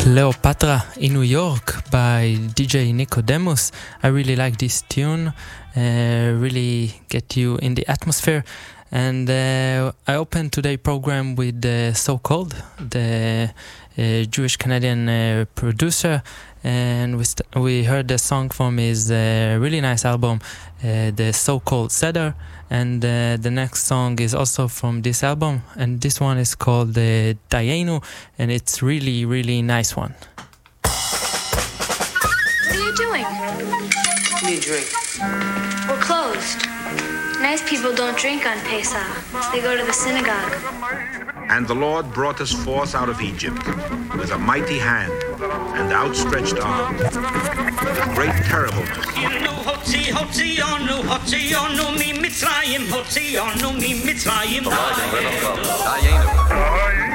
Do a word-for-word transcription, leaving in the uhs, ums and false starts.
Cleopatra in New York by D J Nicodemus. I really like this tune, uh, really get you in the atmosphere. And uh, I opened today's program with uh, So Cold, the uh, Jewish Canadian uh, producer, and we st- we heard the song from his uh, really nice album, uh, the So Cold Seder. And uh, the next song is also from this album, and this one is called uh, Dayenu, and it's really, really nice one. What are you doing? Need a drink. We're closed. Nice people don't drink on Pesach. They go to the synagogue. And the Lord brought us forth out of Egypt with a mighty hand and outstretched arm, with great terribleness. Dayenu.